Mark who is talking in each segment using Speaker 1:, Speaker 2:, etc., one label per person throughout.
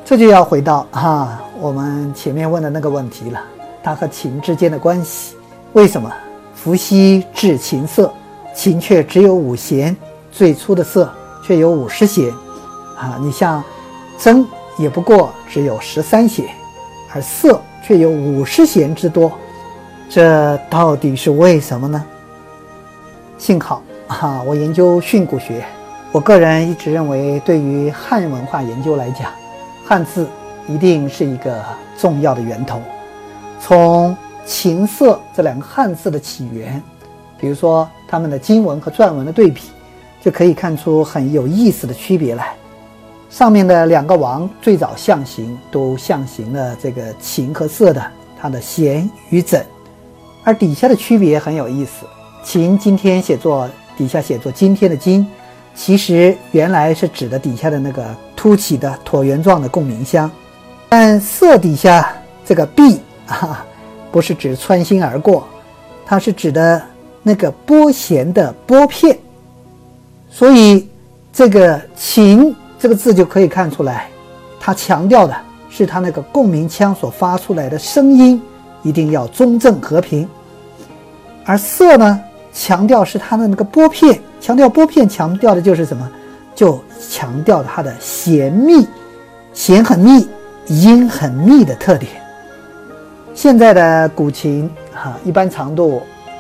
Speaker 1: 这就要回到我们前面问的那个问题了，它和情之间的关系。为什么伏羲制琴色，琴却只有5弦，最粗的色却有50弦你像筝也不过只有13弦，而色却有50弦之多，这到底是为什么呢？幸好我研究训诂学，我个人一直认为，对于汉文化研究来讲，汉字一定是一个重要的源头。从琴瑟这2个汉字的起源，比如说它们的经文和篆文的对比，就可以看出很有意思的区别来。上面的2个王最早象形都象形了这个琴和瑟的它的弦与枕，而底下的区别很有意思。琴今天底下写作今天的今，其实原来是指的底下的那个凸起的椭圆状的共鸣箱，但瑟底下这个臂不是指穿心而过，它是指的那个拨弦的拨片。所以这个琴这个字就可以看出来，它强调的是它那个共鸣腔所发出来的声音一定要中正和平，而瑟呢，强调是它的那个拨片，强调拨片，强调的就是什么？就强调它的弦密，弦很密，音很密的特点。现在的古琴一般长度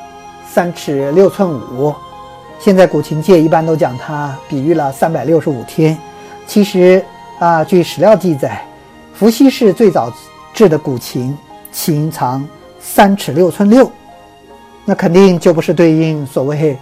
Speaker 1: 3尺6寸5，现在古琴界一般都讲它比喻了365天。其实据史料记载，伏羲氏最早制的古琴，琴长3尺6寸6，那肯定就不是对应所谓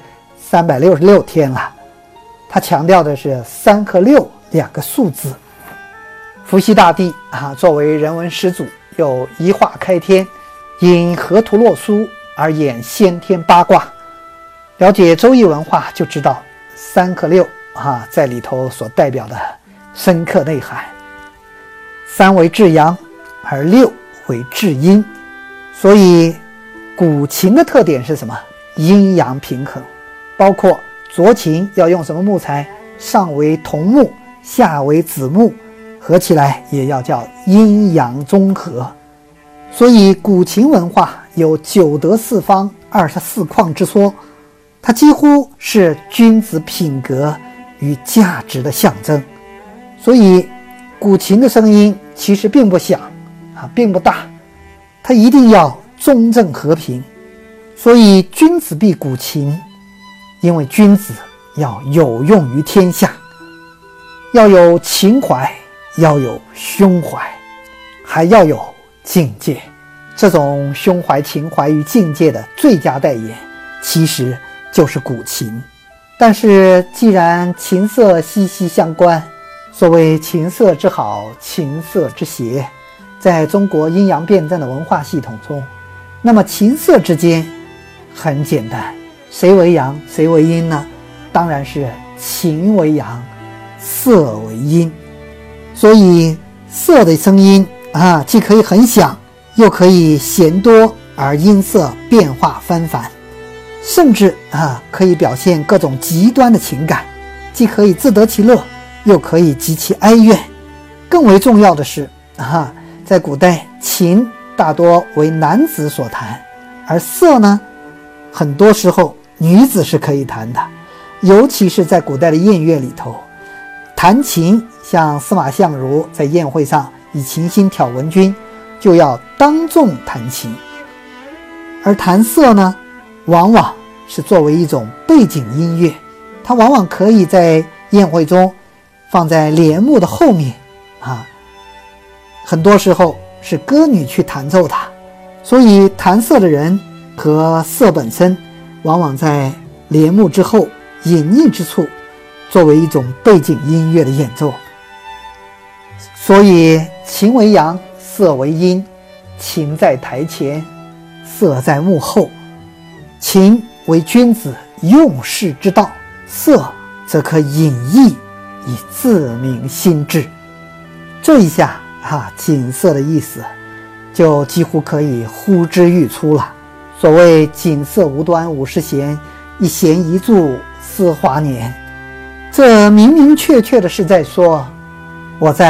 Speaker 1: 366天了。他强调的是3和62个数字。伏羲大帝作为人文始祖，又一化开天，因河图洛书而演先天八卦。了解周易文化就知道3和6在里头所代表的深刻内涵。3为至阳，而6为至阴。所以古琴的特点是什么？阴阳平衡，包括斫琴要用什么木材，上为桐木，下为子木，合起来也要叫阴阳中和。所以古琴文化有9德4方24况之说，它几乎是君子品格与价值的象征。所以古琴的声音其实并不响并不大，它一定要中正和平。所以君子必古琴，因为君子要有用于天下，要有情怀，要有胸怀，还要有境界。这种胸怀情怀与境界的最佳代言其实就是古琴。但是既然琴瑟息息相关，所谓琴瑟之好，琴瑟之邪，在中国阴阳辩证的文化系统中，那么琴瑟之间很简单，谁为阳谁为阴呢？当然是琴为阳，瑟为阴。所以瑟的声音既可以很响，又可以弦多而音色变化纷繁，甚至可以表现各种极端的情感，既可以自得其乐，又可以极其哀怨。更为重要的是在古代琴大多为男子所弹，而瑟呢，很多时候女子是可以弹的。尤其是在古代的宴乐里头，弹琴，像司马相如在宴会上以琴心挑文君，就要当众弹琴。而弹瑟呢，往往是作为一种背景音乐，它往往可以在宴会中放在帘幕的后面很多时候是歌女去弹奏它。所以弹瑟的人和瑟本身往往在帘幕之后隐匿之处，作为一种背景音乐的演奏。所以琴为阳，瑟为阴，琴在台前，瑟在幕后。琴为君子用事之道，瑟则可隐逸以自明心志。这一下锦瑟的意思就几乎可以呼之欲出了。所谓锦瑟无端50弦，一弦一柱思华年，这明明确确的是在说，我在